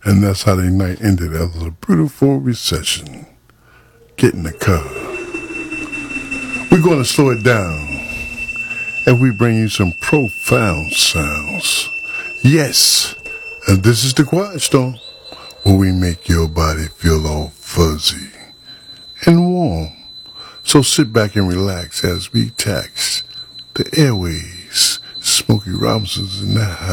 And that's how the night ended after a beautiful recession. Get in the car. We're going to slow it down and we bring you some profound sounds. Yes, and this is the Quiet Storm, where we make your body feel all fuzzy and warm. So sit back and relax as we tax the airways. Smokey Robinson's in the house.